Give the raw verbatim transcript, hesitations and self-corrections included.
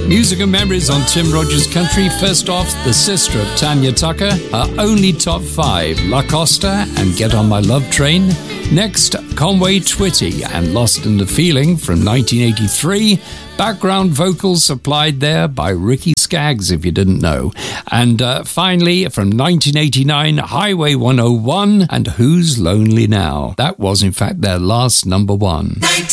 Music and memories on Tim Rogers Country. First off, the sister of Tanya Tucker, her only top five, La Costa and Get on My Love Train. Next, Conway Twitty and Lost in the Feeling from nineteen eighty-three. Background vocals supplied there by Ricky Skaggs, if you didn't know. And uh, finally, from nineteen eighty-nine, Highway one oh one and Who's Lonely Now. That was, in fact, their last number one.